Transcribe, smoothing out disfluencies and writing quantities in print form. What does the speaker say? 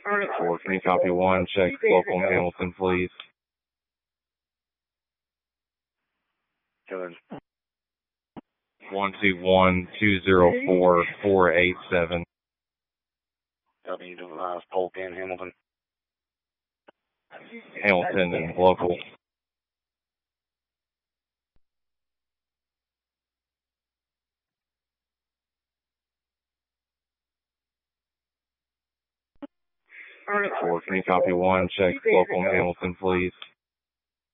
4, can you copy 1? Check local in Hamilton, please. Good. 121-204-487. W to Polk in Hamilton. Hamilton and local. Four, can you copy 1? Check local in Hamilton, please.